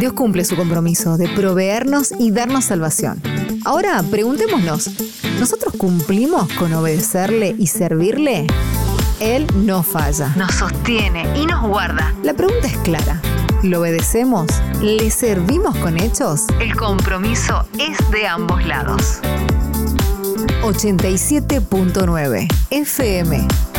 Dios cumple su compromiso de proveernos y darnos salvación. Ahora preguntémonos, ¿nosotros cumplimos con obedecerle y servirle? Él no falla, nos sostiene y nos guarda. La pregunta es clara. ¿Lo obedecemos? ¿Le servimos con hechos? El compromiso es de ambos lados. 87.9 FM